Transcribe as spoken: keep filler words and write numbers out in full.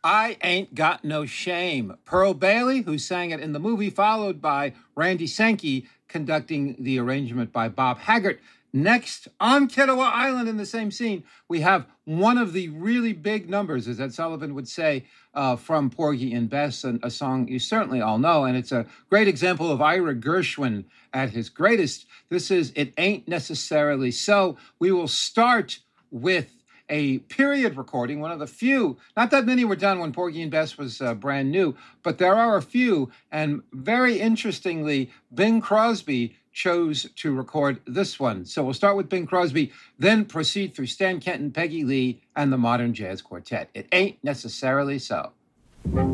I Ain't Got No Shame. Pearl Bailey, who sang it in the movie, followed by Randy Sankey conducting the arrangement by Bob Haggart. Next, on Kittiwah Island in the same scene, we have one of the really big numbers, as Ed Sullivan would say, uh, from Porgy and Bess, and a song you certainly all know. And it's a great example of Ira Gershwin at his greatest. This is It Ain't Necessarily So. We will start with a period recording, one of the few. Not that many were done when Porgy and Bess was uh, brand new, but there are a few. And very interestingly, Bing Crosby chose to record this one. So we'll start with Bing Crosby, then proceed through Stan Kenton, Peggy Lee, and the Modern Jazz Quartet. It Ain't Necessarily So.